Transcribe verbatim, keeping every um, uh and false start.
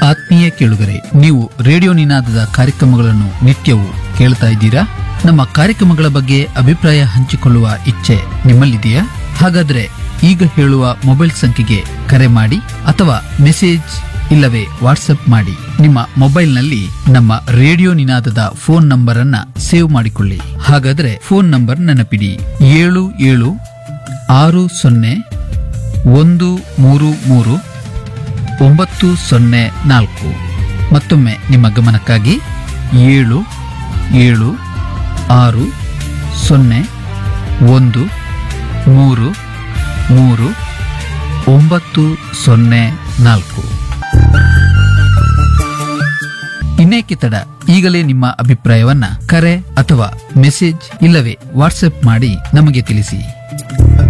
ಆತ್ಮೀಯ ಕೇಳುಗರೆ, ನೀವು ರೇಡಿಯೋ ನಿನಾದದ ಕಾರ್ಯಕ್ರಮಗಳನ್ನು ನಿತ್ಯವೂ ಕೇಳ್ತಾ ಇದ್ದೀರಾ? ನಮ್ಮ ಕಾರ್ಯಕ್ರಮಗಳ ಬಗ್ಗೆ ಅಭಿಪ್ರಾಯ ಹಂಚಿಕೊಳ್ಳುವ ಇಚ್ಛೆ ನಿಮ್ಮಲ್ಲಿದೆಯಾ? ಹಾಗಾದ್ರೆ ಈಗ ಹೇಳುವ ಮೊಬೈಲ್ ಸಂಖ್ಯೆಗೆ ಕರೆ ಮಾಡಿ ಅಥವಾ ಮೆಸೇಜ್ ಇಲ್ಲವೇ ವಾಟ್ಸ್ಆಪ್ ಮಾಡಿ. ನಿಮ್ಮ ಮೊಬೈಲ್ನಲ್ಲಿ ನಮ್ಮ ರೇಡಿಯೋ ನಿನಾದದ ಫೋನ್ ನಂಬರ್ ಅನ್ನ ಸೇವ್ ಮಾಡಿಕೊಳ್ಳಿ. ಹಾಗಾದ್ರೆ ಫೋನ್ ನಂಬರ್ ನೆನಪಿಡಿ: ಏಳು ಏಳು ಆರು ಸೊನ್ನೆ ಒಂದು ಮೂರು ಮೂರು ಒಂಬತ್ತು ಸೊನ್ನೆ ನಾಲ್ಕು. ಮತ್ತೊಮ್ಮೆ ನಿಮ್ಮ ಗಮನಕ್ಕಾಗಿ ಏಳು ಏಳು ಆರು ಸೊನ್ನೆ ಒಂದು ಮೂರು ಮೂರು ಒಂಬತ್ತು ಸೊನ್ನೆ ನಾಲ್ಕು. ಇನ್ನೇಕೆ ತಡ, ಈಗಲೇ ನಿಮ್ಮ ಅಭಿಪ್ರಾಯವನ್ನ ಕರೆ ಅಥವಾ ಮೆಸೇಜ್ ಇಲ್ಲವೇ ವಾಟ್ಸ್ಆಪ್ ಮಾಡಿ ನಮಗೆ ತಿಳಿಸಿ.